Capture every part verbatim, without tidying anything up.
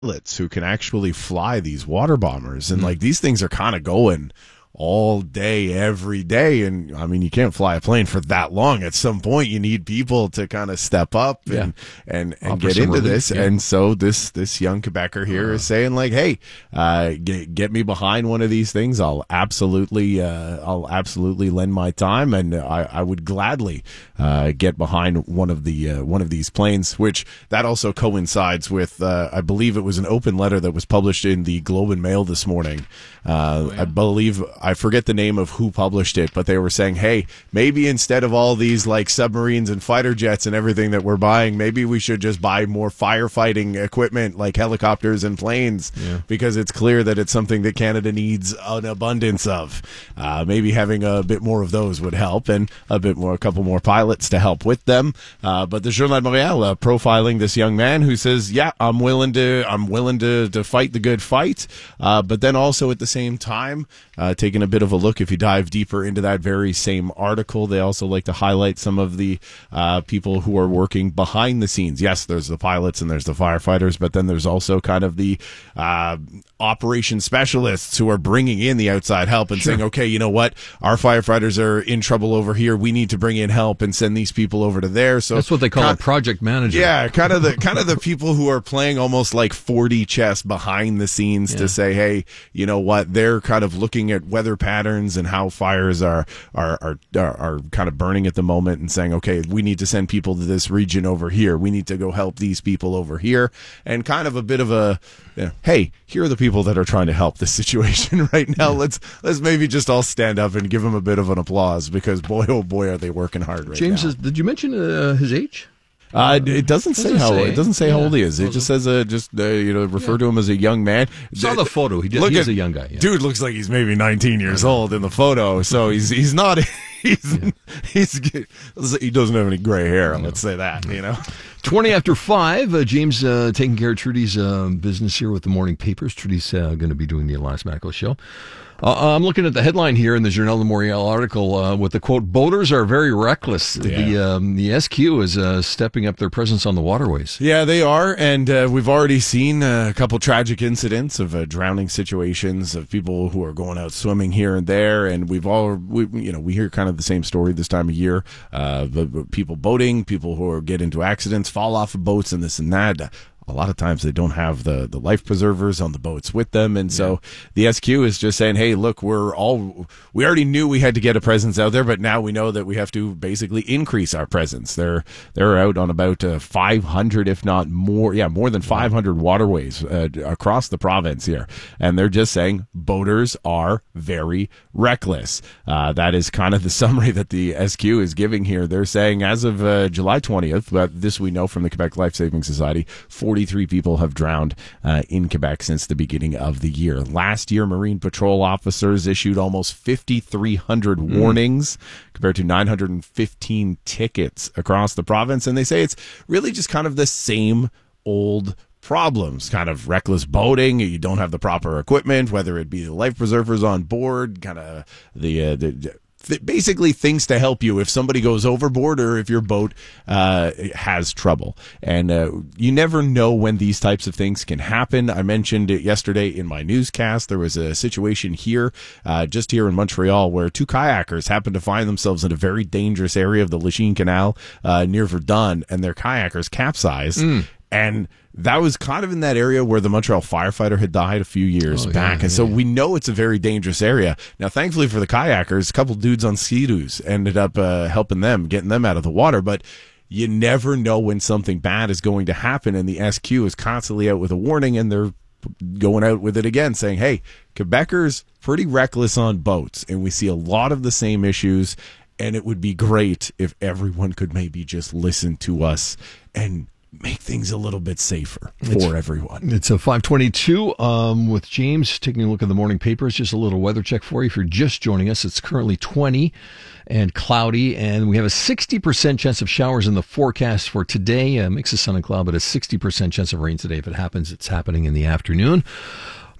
pilots who can actually fly these water bombers. And mm-hmm. like these things are kind of going all day, every day. And I mean, you can't fly a plane for that long. At some point, you need people to kind of step up and, yeah. and, and get into relief, this. Yeah. And so this, this young Quebecer here uh, is saying like, hey, uh, get, get me behind one of these things. I'll absolutely, uh, I'll absolutely lend my time. And I, I would gladly, uh, get behind one of the, uh, one of these planes, which that also coincides with, uh, I believe it was an open letter that was published in the Globe and Mail this morning. Uh, oh, yeah. I believe, I forget the name of who published it, but they were saying, hey, maybe instead of all these like submarines and fighter jets and everything that we're buying, maybe we should just buy more firefighting equipment like helicopters and planes, yeah. because it's clear that it's something that Canada needs an abundance of. Uh, maybe having a bit more of those would help, and a bit more, a couple more pilots to help with them. Uh, but the Journal de Montréal uh, profiling this young man who says, yeah, I'm willing to, I'm willing to, to fight the good fight. Uh, but then also at the same time, uh, taking a bit of a look, if you dive deeper into that very same article, they also like to highlight some of the uh, people who are working behind the scenes. Yes, there's the pilots and there's the firefighters, but then there's also kind of the uh, operation specialists who are bringing in the outside help and sure. saying, okay, you know what, our firefighters are in trouble over here. We need to bring in help and send these people over to there. So that's what they call kind, a project manager. Yeah, kind of the kind of the people who are playing almost like four D chess behind the scenes yeah. to say, hey, you know what, they're kind of looking at weather patterns and how fires are, are are are are kind of burning at the moment and saying, okay, we need to send people to this region over here. We need to go help these people over here. And kind of a bit of a, you know, hey, here are the people that are trying to help this situation right now. Yeah. Let's let's maybe just all stand up and give them a bit of an applause, because boy, oh boy, are they working hard right James, now. James, did you mention uh, his age? Uh, it doesn't say how say. it doesn't say yeah. how old he is. It just says uh, just uh, you know refer yeah. to him as a young man. Saw the photo. He did, he's at, a young guy. Yeah. Dude looks like he's maybe nineteen years old in the photo. So he's he's not he's yeah. he's he doesn't have any gray hair. No. Let's say that. You know. twenty after five, uh, James uh, taking care of Trudy's uh, business here with the morning papers. Trudy's uh, going to be doing the Elias Mackel show. Uh, I'm looking at the headline here in the Journal de Montréal article uh, with the quote, boaters are very reckless. Yeah. The um, the S Q is uh, stepping up their presence on the waterways. Yeah, they are. And uh, we've already seen uh, a couple tragic incidents of uh, drowning situations of people who are going out swimming here and there. And we've all, we, you know, we hear kind of the same story this time of year. Uh, the, the people boating, people who are, get into accidents, fall off of boats and this and that. A lot of times they don't have the, the life preservers on the boats with them. And so yeah. the S Q is just saying, hey, look, we're all, we already knew we had to get a presence out there, but now we know that we have to basically increase our presence. They're, they're out on about uh, five hundred, if not more. Yeah, more than five hundred waterways uh, across the province here. And they're just saying boaters are very reckless. Uh, that is kind of the summary that the S Q is giving here. They're saying as of uh, July twentieth, but this we know from the Quebec Life Saving Society, forty-three people have drowned uh, in Quebec since the beginning of the year. Last year, Marine Patrol officers issued almost fifty-three hundred mm. warnings compared to nine hundred fifteen tickets across the province. And they say it's really just kind of the same old problems, kind of reckless boating. You don't have the proper equipment, whether it be the life preservers on board, kind of the, uh, the th- basically things to help you if somebody goes overboard or if your boat uh, has trouble. And uh, you never know when these types of things can happen. I mentioned it yesterday in my newscast. There was a situation here, uh, just here in Montreal, where two kayakers happened to find themselves in a very dangerous area of the Lachine Canal uh, near Verdun, and their kayakers capsized. Mm. And that was kind of in that area where the Montreal firefighter had died a few years oh, back. Yeah, and so yeah. we know it's a very dangerous area. Now, thankfully for the kayakers, a couple dudes on Ski-Doos ended up uh, helping them, getting them out of the water. But you never know when something bad is going to happen. And the S Q is constantly out with a warning, and they're going out with it again, saying, hey, Quebecers pretty reckless on boats. And we see a lot of the same issues. And it would be great if everyone could maybe just listen to us and make things a little bit safer for it's, everyone. It's a five twenty-two um, with James taking a look at the morning papers. Just a little weather check for you. If you're just joining us, it's currently twenty and cloudy, and we have a sixty percent chance of showers in the forecast for today. A mix of sun and cloud, but a sixty percent chance of rain today. If it happens, it's happening in the afternoon.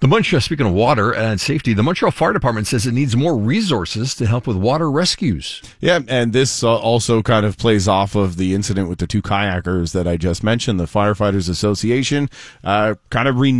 The Montreal, speaking of water and safety, the Montreal Fire Department says it needs more resources to help with water rescues. Yeah, and this uh, also kind of plays off of the incident with the two kayakers that I just mentioned. The Firefighters Association uh, kind of renewed